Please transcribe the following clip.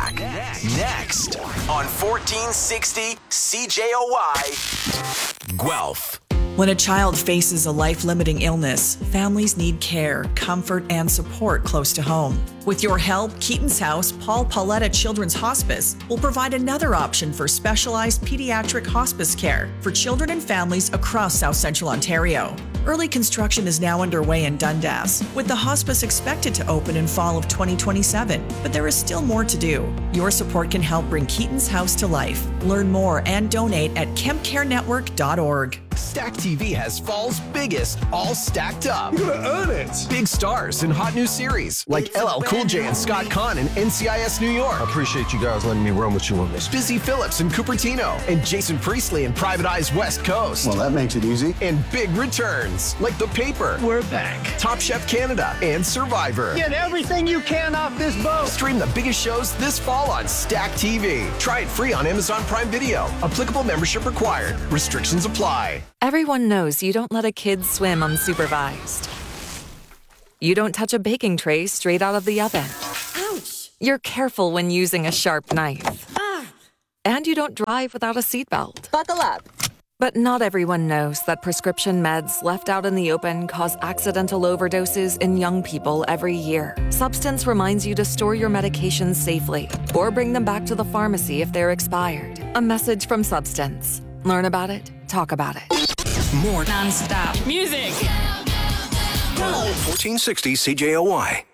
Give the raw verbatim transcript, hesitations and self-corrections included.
back next on fourteen sixty C J O Y Guelph. When a child faces a life-limiting illness, families need care, comfort, and support close to home. With your help, Keaton's House, Paul Pauletta Children's Hospice, will provide another option for specialized pediatric hospice care for children and families across South Central Ontario. Early construction is now underway in Dundas, with the hospice expected to open in fall of twenty twenty-seven, but there is still more to do. Your support can help bring Keaton's House to life. Learn more and donate at kemp care network dot org. Stack T V has fall's biggest, all stacked up. You're gonna earn it. Big stars and hot new series like L L Cool J and Scott Conn in N C I S New York. I appreciate you guys letting me run with you on this. Busy Phillips and Cupertino, and Jason Priestley in Private Eyes West Coast. Well, that makes it easy. And big returns like The Paper. We're back. Top Chef Canada and Survivor. Get everything you can off this boat. Stream the biggest shows this fall on Stack T V. Try it free on Amazon Prime Video. Applicable membership required. Restrictions apply. Everyone knows you don't let a kid swim unsupervised. You don't touch a baking tray straight out of the oven. Ouch! You're careful when using a sharp knife. Ah! And you don't drive without a seatbelt. Buckle up. But not everyone knows that prescription meds left out in the open cause accidental overdoses in young people every year. Substance reminds you to store your medications safely or bring them back to the pharmacy if they're expired. A message from Substance. Learn about it, talk about it. More Non-stop music. fourteen sixty C J O Y.